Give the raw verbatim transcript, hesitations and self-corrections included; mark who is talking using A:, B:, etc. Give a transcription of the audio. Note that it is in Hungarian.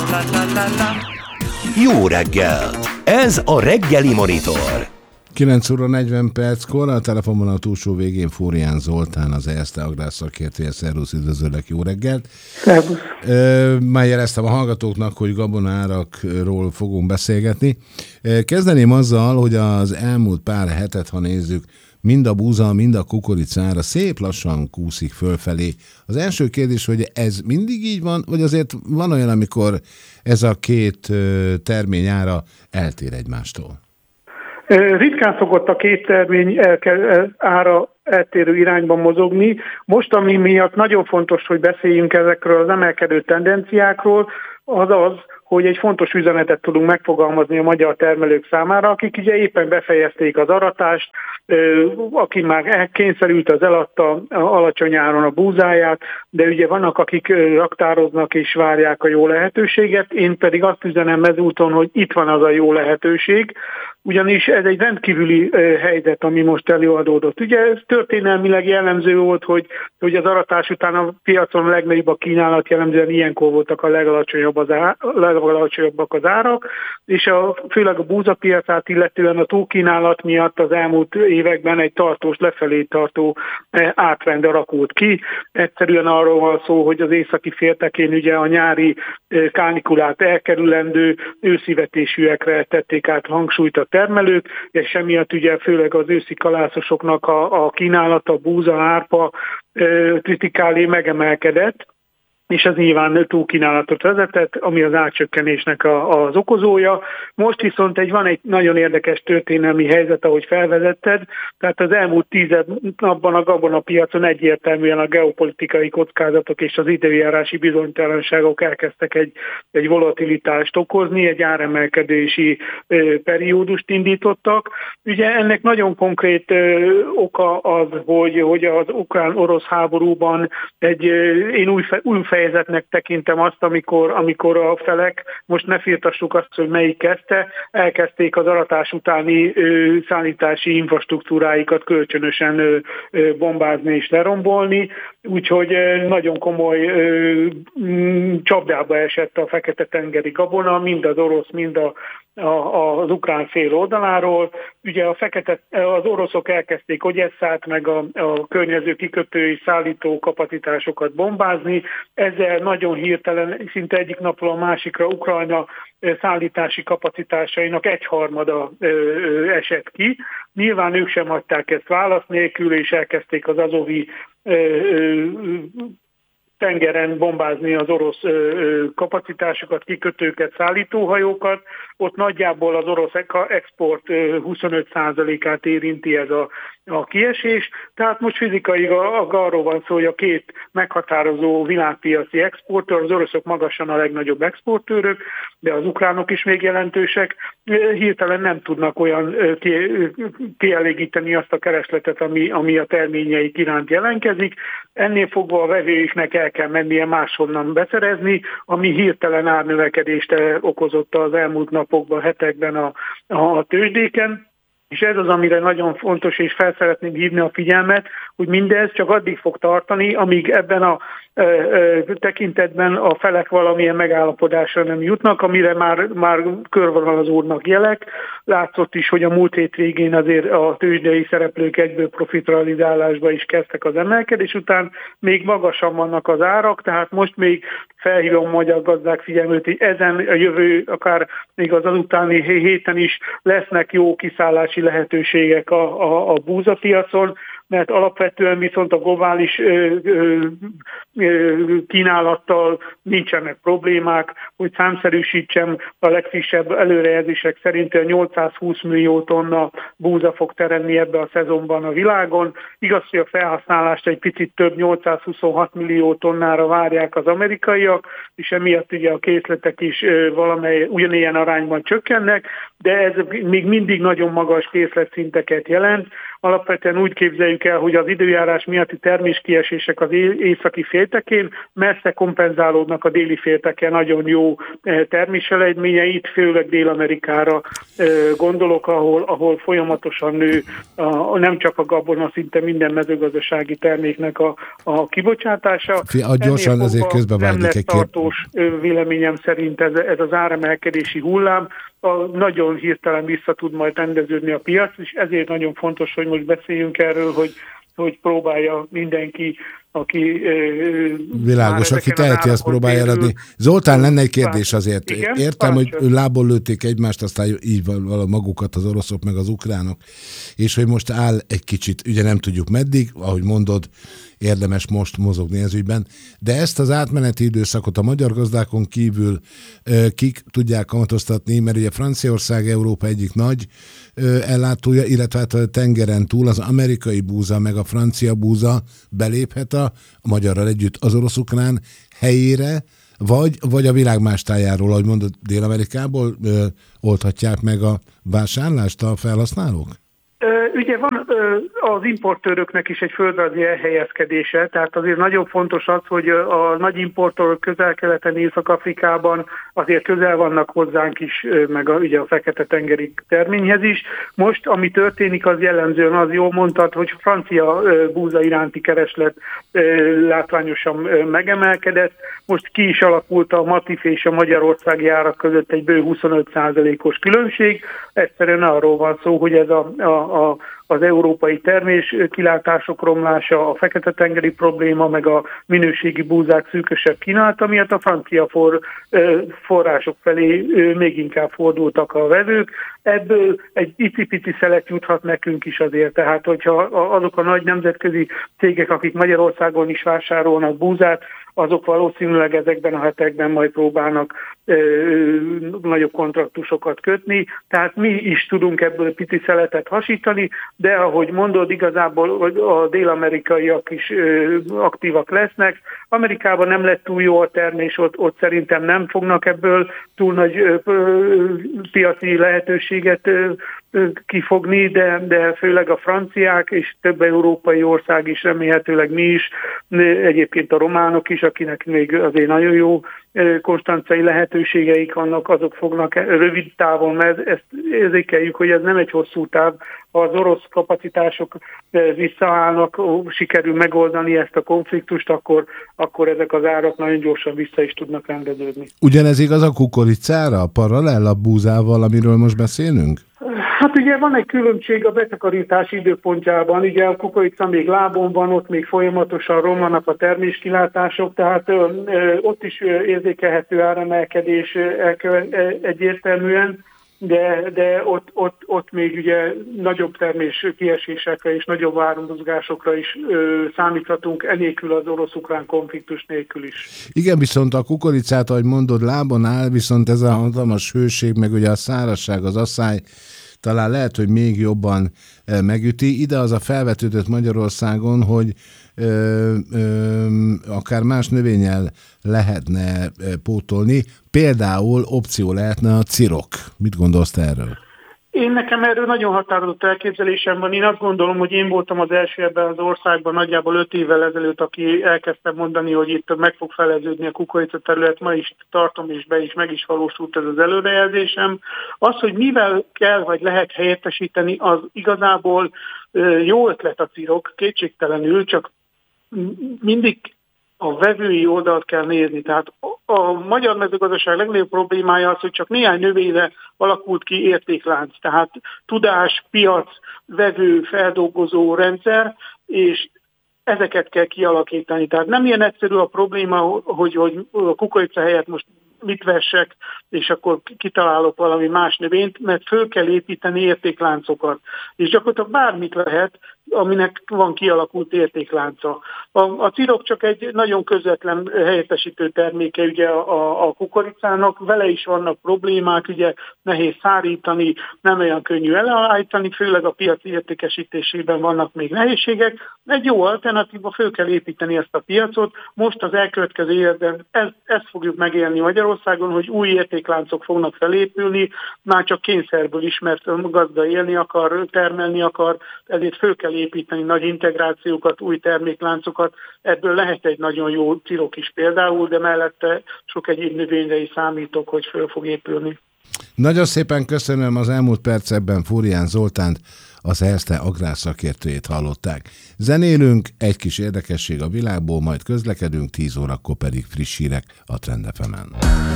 A: Jó reggelt! Ez a Reggeli Monitor.
B: kilenc óra negyven perckor a telefonban a túlsó végén Fórián Zoltán, az Erste Agrár szakértője. Szervusz, üdvözöllek, jó reggelt!
C: Szervusz!
B: Már jeleztem a hallgatóknak, hogy gabonárakról fogunk beszélgetni. Kezdeném azzal, hogy az elmúlt pár hetet, ha nézzük, mind a búza, mind a kukoricára szép lassan kúszik fölfelé. Az első kérdés, hogy ez mindig így van, vagy azért van olyan, amikor ez a két termény ára eltér egymástól?
C: Ritkán szokott a két termény ára eltérő irányban mozogni. Most, ami miatt nagyon fontos, hogy beszéljünk ezekről az emelkedő tendenciákról, az az, hogy egy fontos üzenetet tudunk megfogalmazni a magyar termelők számára, akik ugye éppen befejezték az aratást, aki már kényszerült, az eladta alacsony áron a búzáját, de ugye vannak, akik raktároznak és várják a jó lehetőséget, én pedig azt üzenem ezúton, hogy itt van az a jó lehetőség, ugyanis ez egy rendkívüli helyzet, ami most előadódott. Ugye ez történelmileg jellemző volt, hogy, hogy az aratás után a piacon a legnagyobb a kínálat, jellemzően ilyenkor voltak a legalacsonyabb az á, legalacsonyabbak az árak, és a, főleg a búzapiacát illetően a túlkínálat miatt az elmúlt években egy tartós, lefelé tartó átrend alakult ki. Egyszerűen arról van szó, hogy az északi féltekén ugye a nyári kánikulát elkerülendő őszivetésűekre tették át hangsúlyt a termelők, és emiatt ugye főleg az őszi kalászosoknak a, a kínálata, búza, árpa kritikálé megemelkedett, és ez nyilván túlkínálatot vezetett, ami az árcsökkenésnek a, az okozója. Most viszont egy, van egy nagyon érdekes történelmi helyzet, ahogy felvezetted, tehát az elmúlt tíz napban a gabonapiacon egyértelműen a geopolitikai kockázatok és az időjárási bizonytalanságok elkezdtek egy, egy volatilitást okozni, egy áremelkedési ö, periódust indítottak. Ugye ennek nagyon konkrét ö, oka az, hogy, hogy az ukrán-orosz háborúban egy, ö, én új, új fejezetnek tekintem azt, amikor, amikor a felek, most ne firtassuk azt, hogy melyik kezdte, elkezdték az aratás utáni ö, szállítási infrastruktúráikat kölcsönösen ö, ö, bombázni és lerombolni, úgyhogy ö, nagyon komoly ö, m, csapdába esett a Fekete-tengeri gabona, mind az orosz, mind a A, az ukrán fél oldaláról. Ugye a fekete, az oroszok elkezdték Ogyesszát, meg a, a környező kikötő és szállító kapacitásokat bombázni. Ezzel nagyon hirtelen, szinte egyik napról a másikra Ukrajna szállítási kapacitásainak egyharmada esett ki. Nyilván ők sem hagyták ezt válasz nélkül, és elkezdték az azovi tengeren bombázni az orosz kapacitásokat, kikötőket, szállítóhajókat. Ott nagyjából az orosz export huszonöt százalékát érinti ez a, a kiesés. Tehát most fizikailag arról van szó, hogy a két meghatározó világpiaci exportőr, az oroszok magasan a legnagyobb exportőrök, de az ukránok is még jelentősek, hirtelen nem tudnak olyan kielégíteni azt a keresletet, ami, ami a terményeik iránt jelentkezik. Ennél fogva a vevőiknek el kell mennie máshonnan beszerezni, ami hirtelen árnövekedést okozott az elmúlt napokban, hetekben a, a tőzsdéken. És ez az, amire nagyon fontos, és fel szeretném hívni a figyelmet, hogy mindez csak addig fog tartani, amíg ebben a e, e, tekintetben a felek valamilyen megállapodásra nem jutnak, amire már, már körvonal az úrnak jelek. Látszott is, hogy a múlt hét végén azért a tőzsdei szereplők egyből profitrealizálásba is kezdtek az emelkedés után, még magasan vannak az árak, tehát most még felhívom magyar gazdák figyelmét, hogy ezen a jövő, akár még az azutáni héten is lesznek jó kiszállási lehetőségek a, a, a búzapiacon, mert alapvetően viszont a globális ö, ö, ö, kínálattal nincsenek problémák, hogy számszerűsítsem, a legfrissebb előrejelzések szerint nyolcszázhúsz millió tonna búza fog teremni ebbe a szezonban a világon. Igaz, hogy a felhasználást egy picit több, nyolcszázhuszonhat millió tonnára várják az amerikaiak, és emiatt ugye a készletek is valamely ugyanilyen arányban csökkennek, de ez még mindig nagyon magas készletszinteket jelent. alapvetően úgy képzeljük el, hogy az időjárás miatti terméskiesések az északi féltekén messze kompenzálódnak a déli félteken nagyon jó terméseredményeit, főleg Dél-Amerikára gondolok, ahol, ahol folyamatosan nő a, nem csak a gabona, szinte minden mezőgazdasági terméknek a, a kibocsátása.
B: Fia, gyorsan azért közbevágjuk
C: egy
B: egy
C: tartós véleményem szerint ez, ez az áremelkedési hullám, a, nagyon hirtelen vissza tud majd rendeződni a piac, és ezért nagyon fontos, hogy most beszéljünk erről, hogy, hogy próbálja mindenki, aki...
B: Világos, aki teheti, azt próbálja eladni. Zoltán, lenne egy kérdés azért. Igen? Értem, hogy lából lőtték egymást, aztán így valahogy magukat az oroszok meg az ukránok, és hogy most áll egy kicsit, ugye nem tudjuk meddig, ahogy mondod, érdemes most mozogni ez ügyben, de ezt az átmeneti időszakot a magyar gazdákon kívül kik tudják kamatoztatni, mert ugye Franciaország Európa egyik nagy ellátója, illetve hát a tengeren túl az amerikai búza meg a francia búza beléphet a, a magyarral együtt az orosz-ukrán helyére, vagy, vagy a világ más tájáról, ahogy mondod, Dél-Amerikából ö, oldhatják meg a vásárlást a felhasználók?
C: Ugye van az importőröknek is egy földrajzi elhelyezkedése, tehát azért nagyon fontos az, hogy a nagy importőrök Közel-Keleten, Észak-Afrikában azért közel vannak hozzánk is, meg a, ugye a Fekete-tengeri terményhez is. Most, ami történik, az jellemzően az, jól mondtad, hogy francia búza iránti kereslet látványosan megemelkedett. Most ki is alakult a Matif és a magyarországi árak között egy bő huszonöt százalékos különbség. Egyszerűen arról van szó, hogy ez a, a, a az európai termés kilátások romlása, a Fekete-tengeri probléma, meg a minőségi búzák szűkösebb kínálata miatt a francia for, források felé még inkább fordultak a vevők. Ebből egy icipici szelet juthat nekünk is azért. Tehát, hogyha azok a nagy nemzetközi cégek, akik Magyarországon is vásárolnak búzát, azok valószínűleg ezekben a hetekben majd próbálnak ö, nagyobb kontraktusokat kötni. Tehát mi is tudunk ebből pici szeletet hasítani, de ahogy mondod, igazából a dél-amerikaiak is ö, aktívak lesznek. Amerikában nem lett túl jó a termés, ott, ott szerintem nem fognak ebből túl nagy ö, ö, piaci lehetőséget ö, ö, kifogni, de, de főleg a franciák és több európai ország is, remélhetőleg mi is, egyébként a románok is, akinek még azért nagyon jó konstancai lehetőségeik vannak, azok fognak rövid távon, mert ezt érzékeljük, hogy ez nem egy hosszú táv. Ha az orosz kapacitások visszaállnak, sikerül megoldani ezt a konfliktust, akkor, akkor ezek az árak nagyon gyorsan vissza is tudnak rendeződni.
B: Ugyanez igaz a kukoricára, a paralella búzával, amiről most beszélünk?
C: Hát ugye van egy különbség a betakarítási időpontjában, ugye a kukorica még lábon van, ott még folyamatosan romlanak a terméskilátások, tehát ö, ö, ott is érzékelhető áremelkedés ö, egyértelműen, de, de ott, ott, ott még ugye nagyobb termés kiesésekre és nagyobb áramozgásokra is ö, számíthatunk, enélkül az orosz-ukrán konfliktus nélkül is.
B: Igen, viszont a kukoricát, ahogy mondod, lábon áll, viszont ez a hatalmas hőség, meg ugye a szárazság, az asszály, talán lehet, hogy még jobban megüti. Ide az a felvetődött Magyarországon, hogy ö, ö, akár más növényel lehetne pótolni. Például opció lehetne a cirok. Mit gondolsz te erről?
C: Én nekem erről nagyon határozott elképzelésem van. Én azt gondolom, hogy én voltam az első ebben az országban nagyjából öt évvel ezelőtt, aki elkezdte mondani, hogy itt meg fog feleződni a kukorica terület. Ma is tartom, és be is meg is valósult ez az előrejelzésem. Az, hogy mivel kell vagy lehet helyettesíteni, az igazából jó ötlet a cirok, kétségtelenül, csak mindig a vevői oldalt kell nézni. Tehát a magyar mezőgazdaság legnagyobb problémája az, hogy csak néhány növényre alakult ki értéklánc. Tehát tudás, piac, vevő, feldolgozó rendszer, és ezeket kell kialakítani. Tehát nem ilyen egyszerű a probléma, hogy, hogy a kukorica helyett most mit vessek, és akkor kitalálok valami más növényt, mert föl kell építeni értékláncokat. És gyakorlatilag bármit lehet, aminek van kialakult értéklánca. A, a cirok csak egy nagyon közvetlen helyettesítő terméke ugye a, a kukoricának, vele is vannak problémák, ugye nehéz szárítani, nem olyan könnyű elállítani, főleg a piaci értékesítésében vannak még nehézségek. Egy jó alternatíva, föl kell építeni ezt a piacot. Most az elkövetkező évben ezt, ezt fogjuk megélni Magyarországon, hogy új érték értékláncok fognak felépülni, már csak kényszerből is, mert a gazda élni akar, termelni akar, ezért föl kell építeni nagy integrációkat, új termékláncokat, ebből lehet egy nagyon jó cirok is például, de mellette sok egyéb növényre is számítok, hogy föl fog épülni.
B: Nagyon szépen köszönöm, az elmúlt percekben Fúrián Zoltánt, az Erste agrárszakértőjét hallották. Zenélünk, egy kis érdekesség a világból, majd közlekedünk, tíz órakor pedig friss hírek a Trend ef emen.